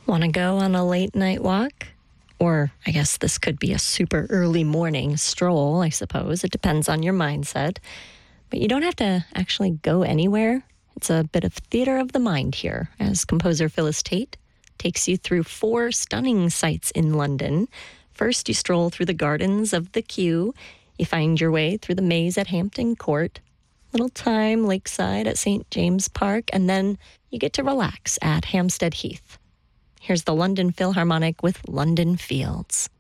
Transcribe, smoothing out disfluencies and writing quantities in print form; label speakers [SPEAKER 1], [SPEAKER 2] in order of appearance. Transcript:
[SPEAKER 1] Want to go on a late night walk? Or I guess this could be a super early morning stroll, I suppose. It depends on your mindset. But you don't have to actually go anywhere. It's a bit of theater of the mind here, as composer Phyllis Tate takes you through 4 stunning sights in London. First, you stroll through the gardens of the Kew. You find your way through the maze at Hampton Court, little time lakeside at St. James Park, and then you get to relax at Hampstead Heath. Here's the London Philharmonic with London Fields.